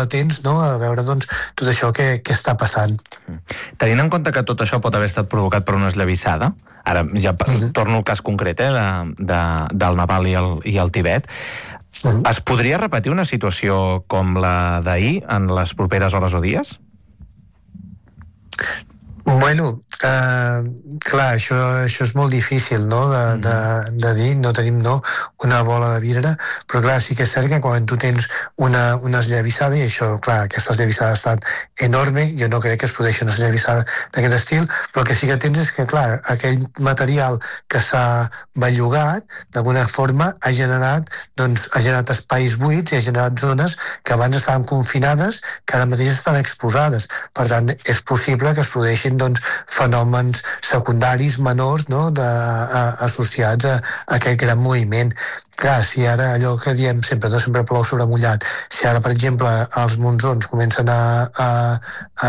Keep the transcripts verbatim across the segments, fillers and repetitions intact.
molt atents, no?, a veure doncs, tot això que, que està passant. Tenint en compte que tot això pot haver estat provocat per una esllavissada, ara ja uh-huh. torno al cas concret eh, de, de, del Nepal i el, i el Tibet, uh-huh. es podria repetir una situació com la d'ahir en les properes hores o dies? Bueno, eh, clar, això, això és molt difícil, no?, de, de, de dir, no tenim no, una bola de vidre, però clar, sí que és cert que quan tu tens una, una esllavissada, i això, clar, aquesta esllavissada ha estat enorme, jo no crec que es produeixi una esllavissada d'aquest estil, però el que sí que tens és que, clar, aquell material que s'ha bellugat, d'alguna forma ha generat, doncs, ha generat espais buits i ha generat zones que abans estaven confinades, que ara mateix estan exposades. Per tant, és possible que es produeixin doncs, fenòmens secundaris menors, no?, de, a, associats a, a aquest gran moviment. Clar, si ara allò que diem sempre, no sempre plou sobre mullat, si ara, per exemple, els monsons comencen a, a, a,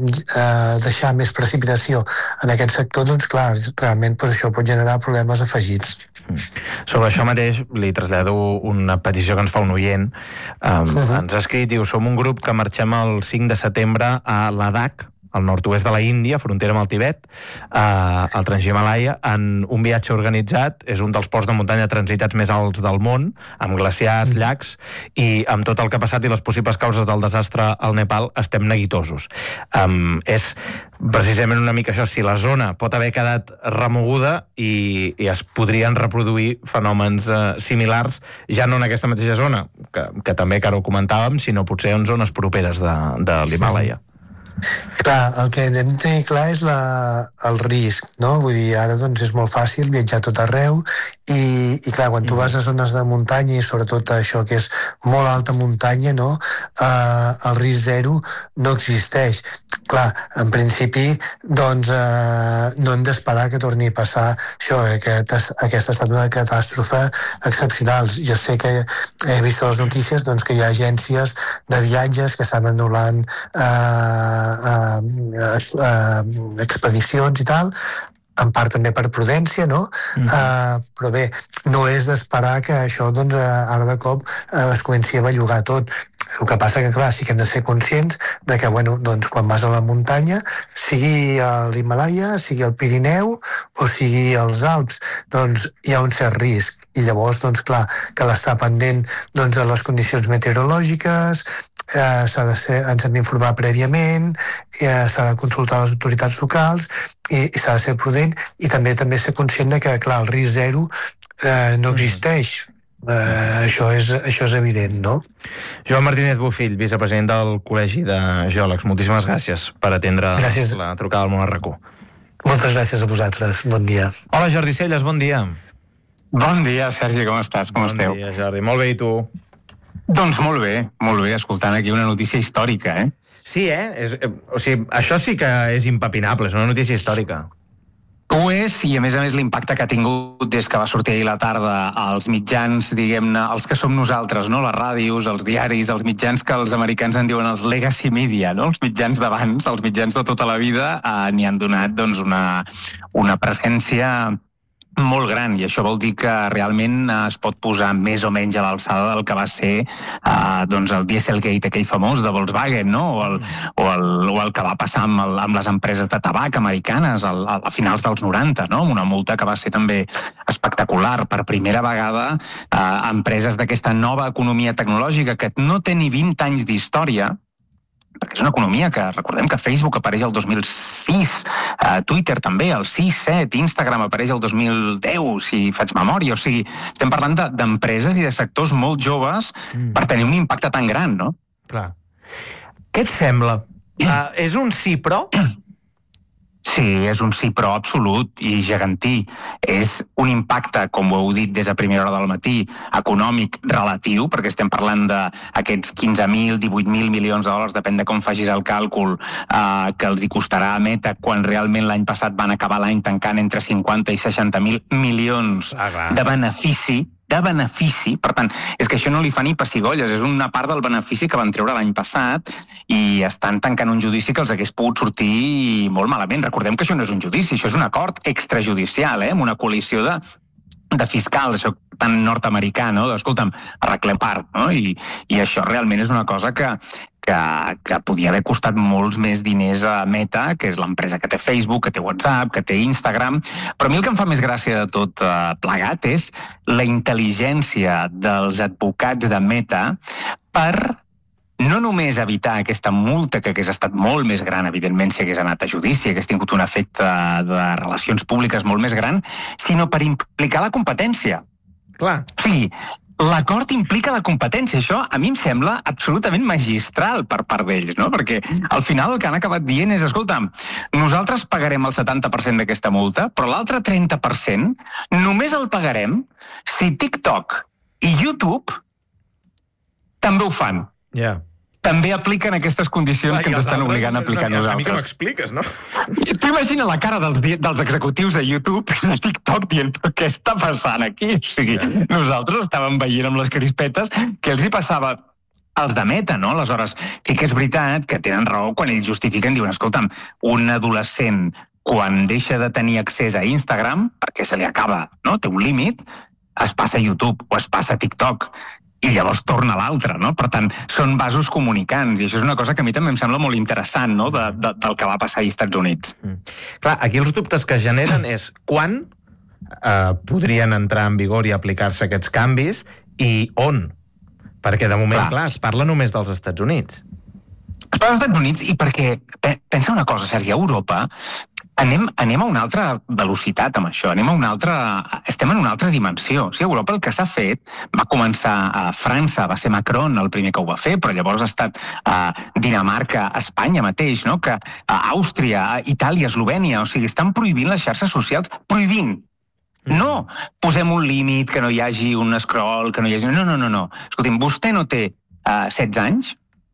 a deixar més precipitació en aquest sector, doncs clar, realment doncs, això pot generar problemes afegits. Sobre això mateix li trasllado una petició que ens fa un oient. Um, uh-huh. Ens ha escrit, diu, som un grup que marxem el cinc de setembre a Ladakh, al nord-oest de la Índia, frontera amb el Tibet, eh, al Transhimalaya, en un viatge organitzat. És un dels ports de muntanya transitats més alts del món, amb glaciars, llacs, i amb tot el que ha passat i les possibles causes del desastre al Nepal estem neguitosos. Um, és precisament una mica això, si la zona pot haver quedat remoguda i, i es podrien reproduir fenòmens eh, similars, ja no en aquesta mateixa zona, que, que també que ara ho comentàvem, sinó potser en zones properes de, de l'Himàlaia. Clar, el que hem de tenir clar és la, el risc, no? Vull dir, ara doncs és molt fàcil viatjar tot arreu i, i clar, quan tu vas a zones de muntanya i sobretot això que és molt alta muntanya, no? Eh, el risc zero no existeix. Clar, en principi doncs eh, no hem d'esperar que torni a passar això, aquest, aquesta ha estat una catàstrofe excepcional. Jo sé que he vist a les notícies doncs, que hi ha agències de viatges que estan anul·lant eh, Uh, uh, uh, expedicions i tal, en part també per prudència, no? Mm-hmm. Uh, però bé, no és d'esperar que això, doncs, uh, ara de cop uh, es comenci a bellugar tot. El que passa que, clar, sí que hem de ser conscients de que, bueno, doncs, quan vas a la muntanya, sigui a l'Himàlaia, sigui al Pirineu o sigui als Alps, doncs hi ha un cert risc. I llavors, doncs, clar, cal estar pendent doncs, de les condicions meteorològiques, eh, s'ha de ser, ens hem d'informar prèviament, eh, s'ha de consultar les autoritats locals i, i s'ha de ser prudent i també també ser conscient de que, clar, el risc zero eh, no existeix. Uh, això, és, això és evident, no? Joan Martínez Bofill, vicepresident del Col·legi de Geòlegs, moltíssimes gràcies per atendre gràcies. La trucada al Món R Q. Moltes gràcies a vosaltres, bon dia. Hola Jordi Celles, bon dia. Bon dia, Sergi, com estàs? Com bon esteu? Bon dia, Jordi, molt bé, i tu? Doncs molt bé, molt bé, escoltant aquí una notícia històrica, eh? Sí, eh? És, eh o sigui, això sí que és impepinable, és una notícia històrica. Ho és, i a més a més l'impacte que ha tingut des que va sortir ahir la tarda als mitjans, diguem-ne, els que som nosaltres, no? Les ràdios, els diaris, els mitjans que els americans en diuen els legacy media, no? Els mitjans d'abans, els mitjans de tota la vida, eh, n'hi han donat doncs, una, una presència molt gran, i això vol dir que realment es pot posar més o menys a l'alçada del que va ser eh, doncs el Dieselgate, aquell famós de Volkswagen, no? o, el, o, el, o el que va passar amb, el, amb les empreses de tabac americanes al, a finals dels noranta, no? Una multa que va ser també espectacular. Per primera vegada, eh, empreses d'aquesta nova economia tecnològica que no té ni vint anys d'història, perquè és una economia que, recordem que Facebook apareix el dos mil sis, eh, Twitter també, el sis, set, Instagram apareix el dos mil deu, si faig memòria, o sigui, estem parlant de, d'empreses i de sectors molt joves mm. per tenir un impacte tan gran, no? Clar. Què et sembla? Uh, és un sí, però? Sí, és un sí però absolut i gegantí. És un impacte, com ho heu dit des de primera hora del matí, econòmic relatiu, perquè estem parlant d'aquests quinze mil, divuit mil milions de dòlars, depèn de com facis el càlcul, eh, que els hi costarà a Meta, quan realment l'any passat van acabar l'any tancant entre cinquanta i seixanta mil milions ah, de benefici, de benefici, per tant, és que això no li fa ni pessigolles, és una part del benefici que van treure l'any passat i estan tancant un judici que els hagués pogut sortir molt malament. Recordem que això no és un judici, això és un acord extrajudicial, eh, amb una coalició de, de fiscals, això tan nord-americà, no? Escolta'm, arreglem part, no? I, i això realment és una cosa que que, que podia haver costat molts més diners a Meta, que és l'empresa que té Facebook, que té WhatsApp, que té Instagram. Però a mi el que em fa més gràcia de tot eh, plegat és la intel·ligència dels advocats de Meta per no només evitar aquesta multa, que hagués estat molt més gran, evidentment, si hagués anat a judici, hagués tingut un efecte de relacions públiques molt més gran, sinó per implicar la competència. Clar. O sigui, l'acord implica la competència. Això a mi em sembla absolutament magistral per part d'ells, no? Perquè al final el que han acabat dient és, escolta, nosaltres pagarem el setanta per cent d'aquesta multa, però l'altre trenta per cent només el pagarem si TikTok i YouTube també ho fan. Ja. Yeah. També apliquen aquestes condicions Clar, que ens estan obligant a aplicar una, nosaltres. A mi que m'expliques, no? Tu imagina la cara dels, dels executius de YouTube i de TikTok dient, però què està passant aquí? O sigui, yeah. Nosaltres estàvem veient amb les crispetes que els hi passava als de Meta, no? Aleshores, sí que és veritat que tenen raó quan ells justifiquen, diuen, escolta'm, un adolescent quan deixa de tenir accés a Instagram, perquè se li acaba, no? Té un límit, es passa a YouTube o es passa a TikTok. I llavors torna l'altre, no? Per tant, són vasos comunicants, i això és una cosa que a mi també em sembla molt interessant, no?, de, de, del que va passar als Estats Units. Mm. Clar, aquí els dubtes que es generen és quan eh, podrien entrar en vigor i aplicar-se aquests canvis i on? Perquè de moment, clar, clar es parla només dels Estats Units. Es parla dels Estats Units i perquè, pensa una cosa, Sergi, a Europa anem, anem a una altra velocitat amb això, anem a una altra, estem en una altra dimensió. O sigui, a Europa el que s'ha fet va començar a França, va ser Macron el primer que ho va fer, però llavors ha estat a Dinamarca, a Espanya mateix, no? Que a Àustria, a Itàlia, a Eslovènia, o sigui, estan prohibint les xarxes socials, prohibint. No, posem un límit, que no hi hagi un scroll, que no hi hagi... No, no, no, no. Escolti'm, vostè no té uh, setze anys,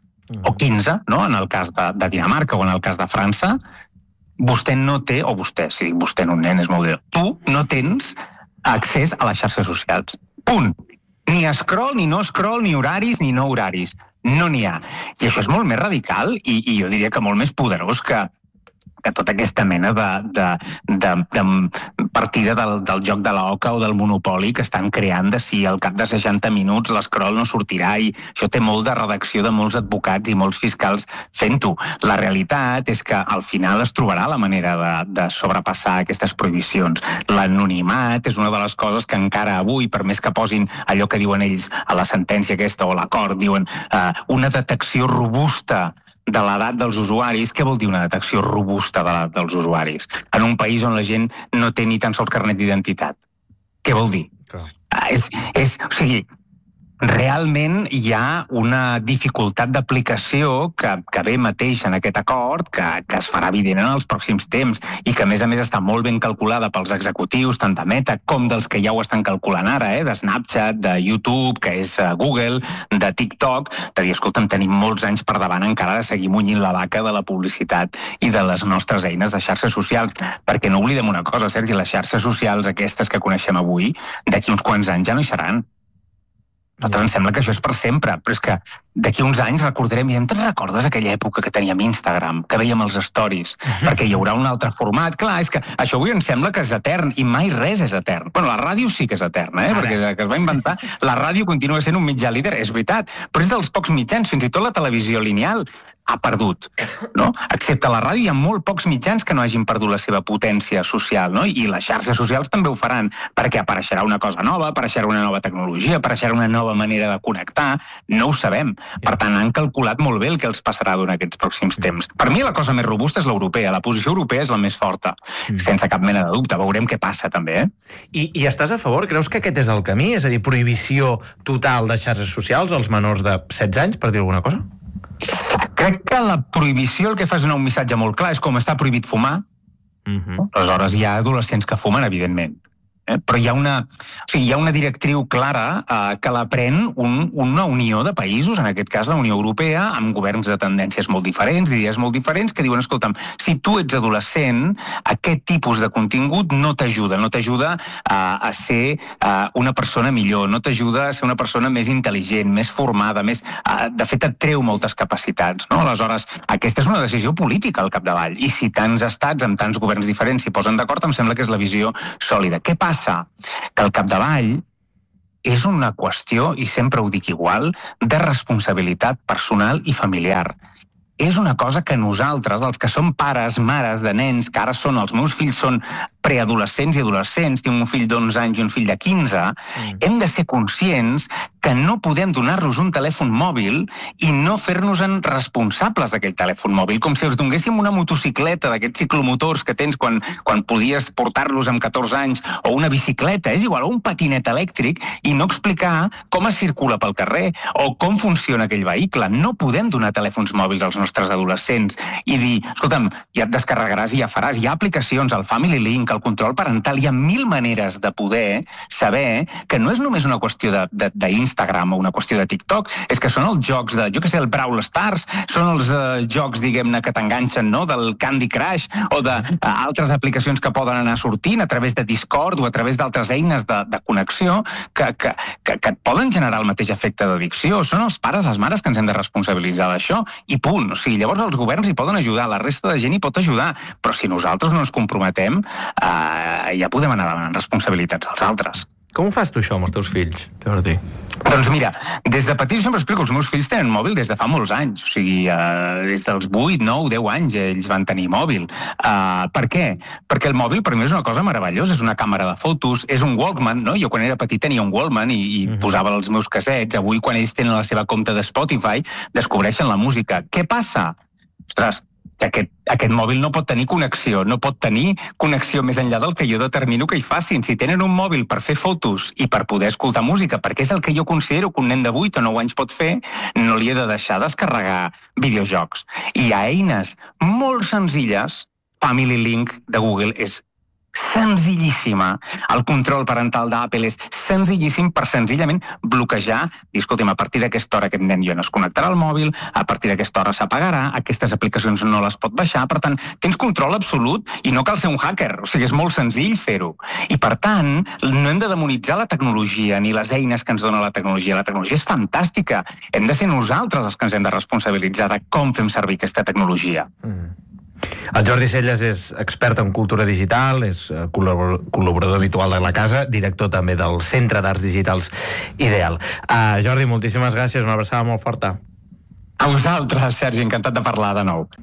o quinze, no?, en el cas de, de Dinamarca o en el cas de França, vostè no té, o vostè, si dic vostè en un nen és molt greu, tu no tens accés a les xarxes socials. Punt. Ni scroll, ni no scroll, ni horaris, ni no horaris. No n'hi ha. I això és molt més radical i, i jo diria que molt més poderós que, que tota aquesta mena de, de, de, de partida del, del joc de l'oca o del monopoli que estan creant de si al cap de seixanta minuts l'escroll no sortirà, i això té molt de redacció de molts advocats i molts fiscals fent-ho. La realitat és que al final es trobarà la manera de, de sobrepassar aquestes prohibicions. L'anonimat és una de les coses que encara avui, per més que posin allò que diuen ells a la sentència aquesta o l'acord, diuen eh, una detecció robusta de l'edat dels usuaris. Què vol dir una detecció robusta de l'edat dels usuaris? En un país on la gent no té ni tan sols carnet d'identitat. Què vol dir? Clar. És, és, o sigui, realment hi ha una dificultat d'aplicació que, que ve mateix en aquest acord, que, que es farà evident en els pròxims temps i que a més a més està molt ben calculada pels executius, tant de Meta com dels que ja ho estan calculant ara, eh? De Snapchat, de YouTube, que és Google, de TikTok, de dir, escolta'm, tenim molts anys per davant encara de seguir munyint la vaca de la publicitat i de les nostres eines de xarxes socials, perquè no oblidem una cosa, Sergi, les xarxes socials aquestes que coneixem avui, d'aquí uns quants anys ja no hi seran. A nosaltres ens sembla que això és per sempre, però és que d'aquí uns anys recordarem, i te'n recordes aquella època que teníem Instagram, que veiem els stories, perquè hi haurà un altre format? Clar, és que això avui ens sembla que és etern, i mai res és etern. Bueno, la ràdio sí que és eterna, eh? Perquè des que es va inventar, la ràdio continua sent un mitjà líder, és veritat, però és dels pocs mitjans, fins i tot la televisió lineal ha perdut, no? Excepte la ràdio hi ha molt pocs mitjans que no hagin perdut la seva potència social, no? I les xarxes socials també ho faran, perquè apareixerà una cosa nova, apareixerà una nova tecnologia, apareixerà una nova manera de connectar, no ho sabem. Per tant, han calculat molt bé el que els passarà durant aquests pròxims temps. Per mi la cosa més robusta és l'europea, la posició europea és la més forta, sense cap mena de dubte, veurem què passa també, eh? I, i estàs a favor? Creus que aquest és el camí? És a dir, prohibició total de xarxes socials als menors de setze anys, per dir alguna cosa? Crec que la prohibició el que fa és donar un missatge molt clar, és com està prohibit fumar. Uh-huh. Aleshores hi ha adolescents que fumen, evidentment. Eh? Però hi ha una, o sigui, hi ha una directriu clara eh, que la pren un, una unió de països, en aquest cas la Unió Europea, amb governs de tendències molt diferents, d'idees molt diferents, que diuen, escolta'm, si tu ets adolescent, aquest tipus de contingut no t'ajuda, no t'ajuda a, a ser a, una persona millor, no t'ajuda a ser una persona més intel·ligent, més formada, més, a, de fet et treu moltes capacitats, no? Aleshores, aquesta és una decisió política al capdavall, i si tants estats amb tants governs diferents s'hi posen d'acord, em sembla que és la visió sòlida. Què passa? Que al capdavall és una qüestió, i sempre ho dic igual, de responsabilitat personal i familiar. És una cosa que nosaltres, els que som pares, mares de nens, que ara són, els meus fills són preadolescents i adolescents, tinc un fill d'onze anys i un fill de quinze, mm. hem de ser conscients que no podem donar-los un telèfon mòbil i no fer-nos-en responsables d'aquell telèfon mòbil, com si els donéssim una motocicleta d'aquests ciclomotors que tens quan, quan podies portar-los amb catorze anys, o una bicicleta, és igual, o un patinet elèctric, i no explicar com es circula pel carrer o com funciona aquell vehicle. No podem donar telèfons mòbils als nostres adolescents i dir, escolta'm, ja et descarregaràs i ja faràs, hi ha aplicacions, el Family Link, el control parental, hi ha mil maneres de poder saber que no és només una qüestió d'Instagram o una qüestió de TikTok, és que són els jocs de, jo què sé, el Brawl Stars, són els uh, jocs, diguem-ne, que t'enganxen, no?, del Candy Crush o d'altres uh, aplicacions que poden anar sortint a través de Discord o a través d'altres eines de, de connexió que, que, que, que et poden generar el mateix efecte d'addicció. Són els pares, les mares que ens hem de responsabilitzar d'això i punt. O sigui, llavors els governs hi poden ajudar, la resta de gent hi pot ajudar, però si nosaltres no ens comprometem, Uh, ja podem anar demanant responsabilitats als altres. Com ho fas tu, això, amb els teus fills, Jordi? Doncs mira, des de petit sempre explico, els meus fills tenen mòbil des de fa molts anys, o sigui, uh, des dels vuit, nou, deu anys ells van tenir mòbil. Uh, per què? Perquè el mòbil per mi és una cosa meravellosa, és una càmera de fotos, és un Walkman, no? Jo quan era petit tenia un Walkman i, i uh-huh. posava els meus cassets, avui quan ells tenen la seva compte de Spotify descobreixen la música. Què passa? Ostres, que aquest, aquest mòbil no pot tenir connexió, no pot tenir connexió més enllà del que jo determino que hi facin. Si tenen un mòbil per fer fotos i per poder escoltar música, perquè és el que jo considero que un nen de vuit o nou anys pot fer, no li he de deixar descarregar videojocs. I hi ha eines molt senzilles, Family Link de Google és senzillíssima. El control parental d'Apple és senzillíssim per senzillament bloquejar, dir, escolta'm, a partir d'aquesta hora aquest nen ja no es connectarà al mòbil, a partir d'aquesta hora s'apagarà, aquestes aplicacions no les pot baixar, per tant, tens control absolut i no cal ser un hacker, o sigui, és molt senzill fer-ho. I per tant, no hem de demonitzar la tecnologia ni les eines que ens dona la tecnologia. La tecnologia és fantàstica. Hem de ser nosaltres els que ens hem de responsabilitzar de com fem servir aquesta tecnologia. Mm. El Jordi Celles és expert en cultura digital, és col·laborador habitual de la casa, director també del Centre d'Arts Digitals Ideal. Uh, Jordi, moltíssimes gràcies, una abraçada molt forta. A vosaltres, Sergi, encantat de parlar de nou.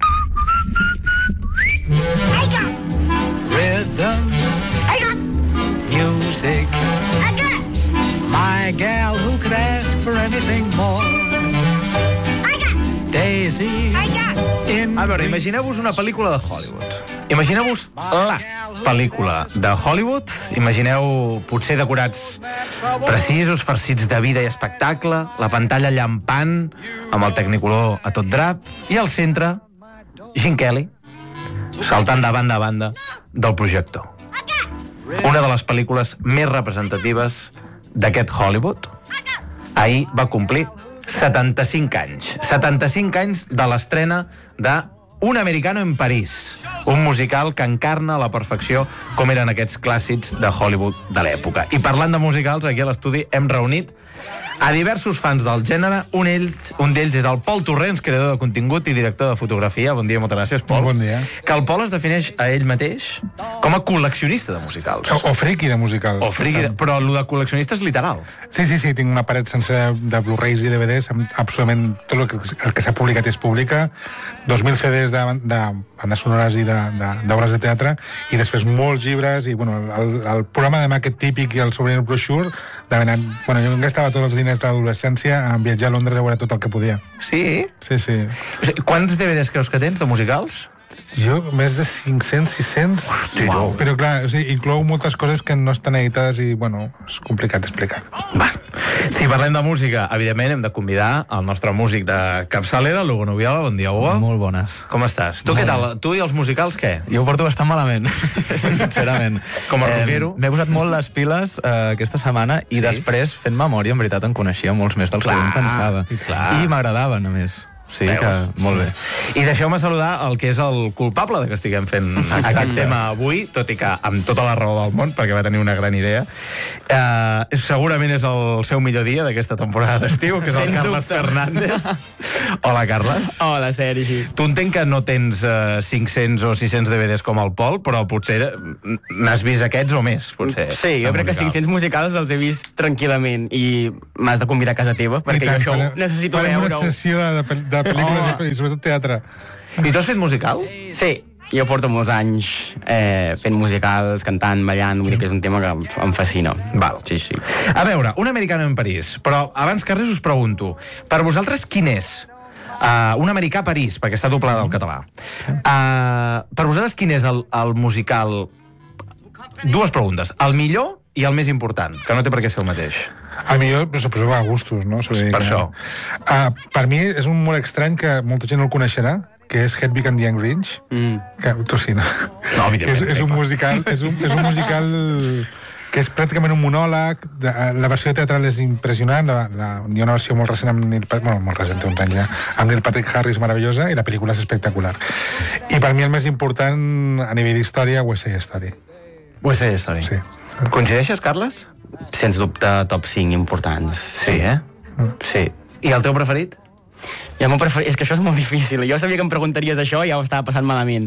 Rhythm, music, my gal who could ask for anything more. Daisy. A veure, imagineu-vos una pel·lícula de Hollywood. Imagineu-vos la pel·lícula de Hollywood. Imagineu potser decorats precisos, farcits de vida i espectacle, la pantalla llampant, amb el Technicolor a tot drap, i al centre, Gene Kelly, saltant de banda a banda del projector. Una de les pel·lícules més representatives d'aquest Hollywood. Ahir va complir setanta-cinc anys. setanta-cinc anys de l'estrena de Un americano en París, un musical que encarna a la perfecció com eren aquests clàssics de Hollywood de l'època. I parlant de musicals, aquí a l'estudi hem reunit a diversos fans del gènere. Un d'ells un d'ells és el Pol Torrents, creador de contingut i director de fotografia. Bon dia, moltes gràcies, Pol. Bon dia. Que el Pol es defineix a ell mateix com a col·leccionista de musicals. O, o friqui de musicals. O friqui, de, però el de col·leccionista és literal. Sí, sí, sí, tinc una paret sencera de Blu-rays i D V Ds, amb absolutament tot el que, el que s'ha publicat és publica, dos mil C Ds de, de bandes sonores i d'obres de, de, de teatre, i després molts llibres, i bueno, el, el programa de Maquet típic i el Souvenir Brochure, de, bueno, jo gastava tots els diners d'adolescència en viatjar a Londres a veure tot el que podia. Sí? Sí, sí. O sigui, quants D V Ds creus que tens de musicals? Jo, més de cinc-cents, sis-cents. Hosti, wow. Però clar, o sigui, inclou moltes coses que no estan editades i, bueno, és complicat d'explicar. Va. Si parlem de música, evidentment hem de convidar el nostre músic de capçalera, l'Hugo Noviola. Bon dia, Hugo. Molt bones. Com estàs? Tu Molt què tal? bé. Tu i els musicals, què? Jo ho porto bastant malament, sincerament. Com a rockero? Eh, M'he posat molt les piles eh, aquesta setmana i Sí? després, fent memòria, en veritat, en coneixia molts més dels Clar, que jo em pensava. clar. I m'agradaven, a més. sí, que molt bé. I deixeu-me saludar el que és el culpable de que estiguem fent aquest tema avui, tot i que amb tota la raó del món, perquè va tenir una gran idea. Uh, segurament és el seu millor dia d'aquesta temporada d'estiu, que és el Sens Carles dubte. Fernández. Hola, Carles. Hola, Sergi. Tu entenc que no tens uh, cinc-cents o sis-cents D V Ds com el Pol, però potser n'has vist aquests o més, potser. Sí, jo crec que cinc-cents musicals els he vist tranquil·lament i m'has de convidar a casa teva, perquè jo això farem- necessito farem veure-ho. una sessió de, de, de pel·lícules Oh. i sobretot teatre. I tu has fet musical? Sí, jo porto molts anys eh, fent musicals, cantant, ballant, vull dir que és un tema que em fascina. Val. Sí, sí. A veure, un americano en París. Però abans que res us pregunto, per vosaltres quin és? Uh, un americà a París, perquè està doblada al català. Uh, per vosaltres quin és el, el musical... Dues preguntes. El millor i el més important, que no té per què ser el mateix. A millor, però suposo que a gustos, no? Per això. Uh, per mi és un molt estrany que molta gent no el coneixerà, que és Hedwig and the Young Grinch. Mm. Que, tu sí, no? No, que és, és un musical, és un, és un musical que és pràcticament un monòleg. De, la versió teatral és impressionant. La, la, hi ha una versió molt recent amb Neil Patrick, bueno, molt recent, té uns anys ja, amb Neil Patrick Harris meravellosa, i la pel·lícula és espectacular. I per mi el més important a nivell d'història, West Side Story. West Side Story. Sí. Coincideixes, Carles? Sens dubte, top cinc importants. Sí, eh? Sí. I el teu preferit? Ja m'ho prefer... És que això és molt difícil. Jo sabia que em preguntaries això i ja ho estava passant malament.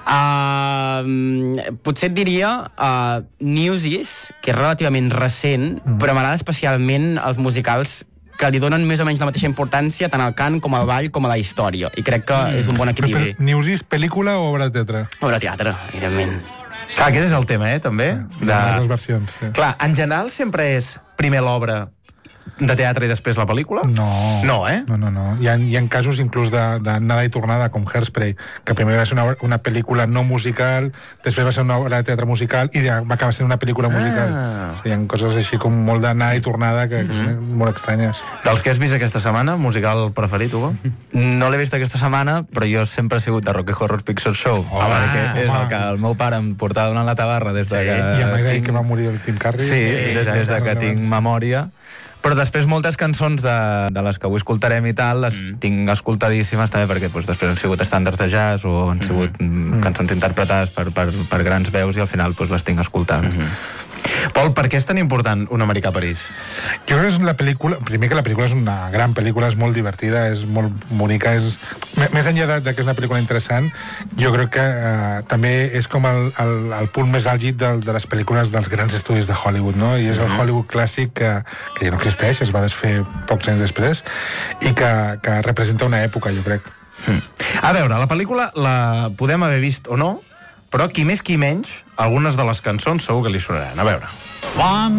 Uh, potser et diria uh, Newsies, que és relativament recent, mm. però m'agrada especialment els musicals que li donen més o menys la mateixa importància tant al cant com al ball com a la història. I crec que mm. és un bon equilibri. Però, Newsies, pel·lícula o obra de teatre? Obra de teatre, evidentment. Clar, aquest és el tema, eh, també. De... Les dues versions. Sí. Clar, en general sempre és primer l'obra de teatre i després la pel·lícula? No. No, eh? No, no, no. Hi ha, hi ha casos inclús d'anada i tornada, com Hairspray, que primer va ser una, una pel·lícula no musical, després va ser una obra de teatre musical i ja va acabar sent una pel·lícula musical. Ah. Hi ha coses així com molt d'anada i tornada que, que Mm-hmm. són molt estranyes. Dels que has vist aquesta setmana, musical preferit, Hugo? No l'he vist aquesta setmana, però jo sempre he sigut de Rocky Horror Picture Show. Home, perquè és home. el que el meu pare em portava donant la tabarra des de que... I a més ahir tinc- que va morir el Tim Curry. Sí, des, des de que tinc memòria. Però després moltes cançons de, de les que avui escoltarem i tal, les mm. tinc escoltadíssimes també perquè doncs, després han sigut estàndards de jazz o han sigut mm. cançons interpretades per, per, per grans veus i al final doncs, les tinc escoltant. Mm -hmm. Pol, per què és tan important Un americà a París? Jo crec que és la pel·lícula... Primer que la pel·lícula és una gran pel·lícula, és molt divertida, és molt bonica, és... Més enllà de, de que és una pel·lícula interessant, jo crec que eh, també és com el, el, el punt més àlgid de, de les pel·lícules dels grans estudis de Hollywood, no? I és el Hollywood clàssic que, que ja no existeix, es va desfer pocs anys després, i que, que representa una època, jo crec. Mm. A veure, la pel·lícula la podem haver vist o no, però qui més qui menys, algunes de les cançons segur que li sonaran. A veure. One